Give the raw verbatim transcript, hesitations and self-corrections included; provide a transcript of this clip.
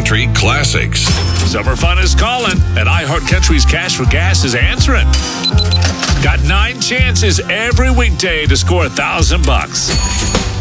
Country classics. Summer fun is calling, and iHeart Country's Cash for Gas is answering. Got nine chances every weekday to score a thousand bucks.